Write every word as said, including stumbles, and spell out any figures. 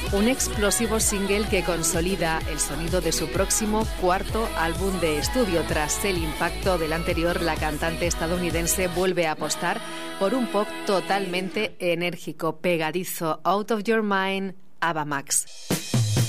un explosivo single que consolida el sonido de su próximo cuarto álbum de estudio. Tras el impacto del anterior, la cantante estadounidense vuelve a apostar por un pop totalmente enérgico, pegadizo. Out of Your Mind, Ava Max.